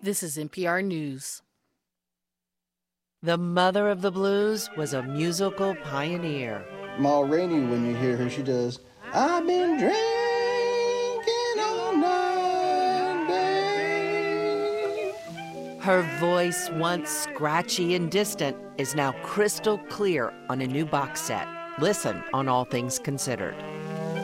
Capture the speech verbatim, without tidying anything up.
This is N P R News. The mother of the blues was a musical pioneer. Ma Rainey, when you hear her, she does, I've been drinking all night, babe. Her voice, once scratchy and distant, is now crystal clear on a new box set. Listen on All Things Considered.